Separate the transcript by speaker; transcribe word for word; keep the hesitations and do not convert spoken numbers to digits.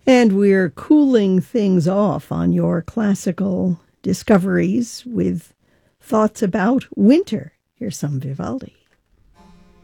Speaker 1: And we're cooling things off on your classical discoveries with thoughts about winter. Here's some Vivaldi.